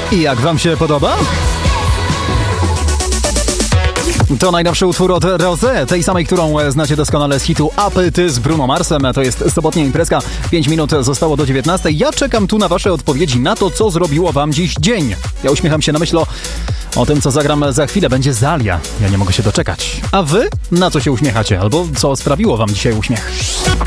I jak wam się podoba? To najnowszy utwór od Rosé, tej samej, którą znacie doskonale z hitu Apety z Bruno Marsem. To jest sobotnia imprezka, 5 minut zostało do 19. Ja czekam tu na wasze odpowiedzi na to, co zrobiło wam dziś dzień. Ja uśmiecham się na myśl o tym, co zagram za chwilę. Będzie Zalia. Ja nie mogę się doczekać. A wy na co się uśmiechacie? Albo co sprawiło wam dzisiaj uśmiech?